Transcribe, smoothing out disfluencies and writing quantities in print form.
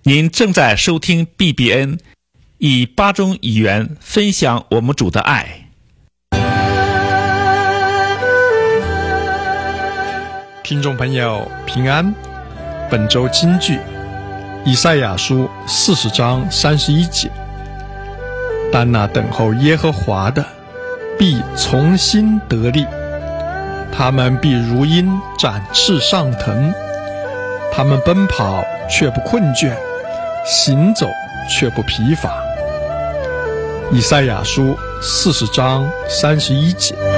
您正在收听 BBN， 以8种语言分享我们主的爱。 听众朋友平安，本周金句以赛亚书40章31节，但那等候耶和华的必重新得力，他们必如鹰展翅上腾，他们奔跑却不困倦，行走却不疲乏。以赛亚书40章31节。